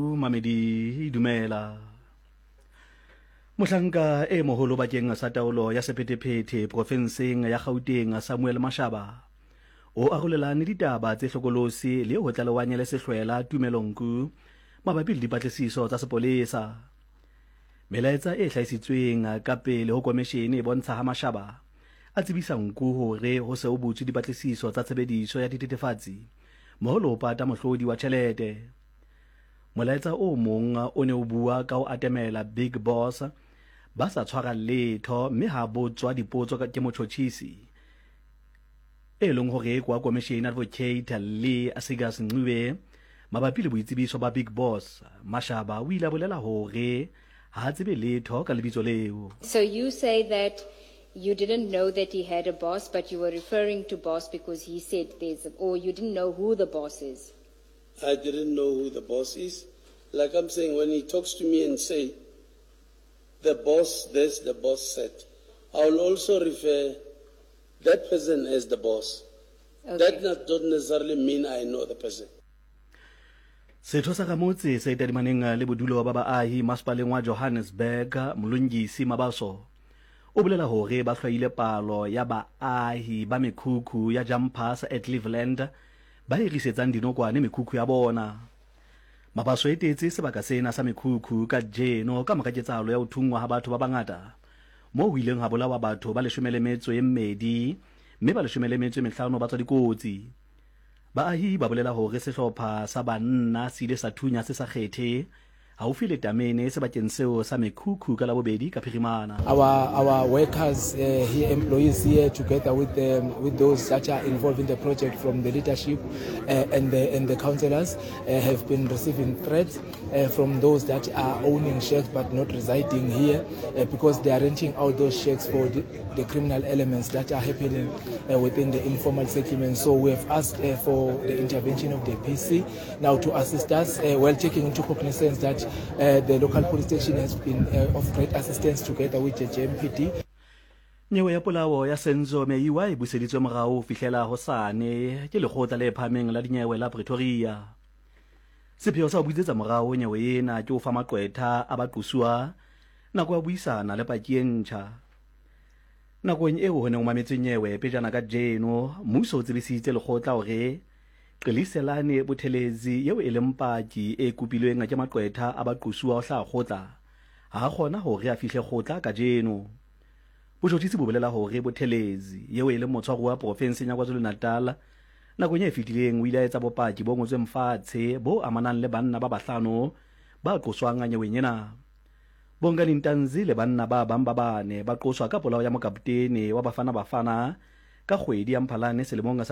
Mamedi dumela Mohlanka e moholo bakeng sa taolo ya sephethephethe profenseng ya Gauteng Samuel Mashaba o arolelane ditaba tse hlokolosi le ho tlalewanya le sehlwela Tumelonku mabapi le dipatlisiso tsa sepolesa. Melaetsa e hlahisitsweng ka pele ho komishene e bontsha ha Mashaba a tsebisa nku hore ho se ho butswe dipatlisiso tsa tshebediso ya dithethefatsi moholo o pata mohlodi wa tjhelete. Molaetsa o mong o ne o bua ka ho atemela Big Boss ba sa tshwara letho mme ha botswa dipotso ke motjhotjhisi e leng hore kwa commission advocate le Asigas Ncube mabapi le boitsebiso ba Big Boss. Mashaba o ile a bolela hore ha tsebe letho ka lebitso leo. So you say that you didn't know that he had a boss, but you were referring to boss because he said or you didn't know who the boss is. I didn't know who the boss is. Like I'm saying, when he talks to me and say, the boss this, the boss said, I will also refer that person as the boss. Okay. That doesn't necessarily mean I know the person. Setho sa Gamotse se tadimaneng le bodulo ba baahi Masepaleng wa Johannesburg Mlungisi Mabaso o bolela hore ba hlwaile palo ya baahi ba mekhukhu ya Jumpers at Cleveland ba irisetsang dinokwane mekhukhu ya bona. Mabaso e tetse sebaka sena sa mekhukhu ka jeno ka mokaketsalo ya ho thungwa ha batho ba bangata mo ho ileng ha bolawa batho ba 12 mme ba 15 ba tswa dikotsi. Baahi ba bolela hore sehlopha sa banna se ile sa thunya se sa kgethe haufi le Tamene sebakeng seo sa mekhukhu ka labobedi ka Phirimana. Our workers here, employees here, together with those that are involved in the project from the leadership and the councillors, have been receiving threats from those that are owning shacks but not residing here because they are renting out those shacks for the criminal elements that are happening within the informal settlement. So we have asked for the intervention of the PC now to assist us while taking into cognizance that the local police station has been of great assistance together with the JMPD. Nyewe ya polao ya Senzo meiwa e buseditswe morao fihlela hosane ke lekgotla le phameng la dinyewe la Pretoria. Sepheo sa ho butsetsa morao nyewe ena ke ho fa maqwetha a baqosua nako ya buisana le paki e ntjha. Nakong eo ho ne o mametse nyewe pejana ka jeno mmuso o tsebisitse lekgotla hore Qiliselane Buthelezi yeo e leng paki e kupilweng ke maqwetha a baqosua o hla kgotla ha gona hore a fihle kgotla ka jeno. Bojotisi bo bolela hore Buthelezi yeo e leng motshwaro wa province ya KwaZulu-Natal nakong e fetileng o ile a etsa bopaki bo ngotsweng fatshe bo amanang le banna ba bahlano ba qoswang nyeweng ena. Bongani Ntanzi le banna ba bang ba bane ba qoswa ka polao ya mokaptene wa Bafana Bafana ka kgwedi ya Mphalane selemong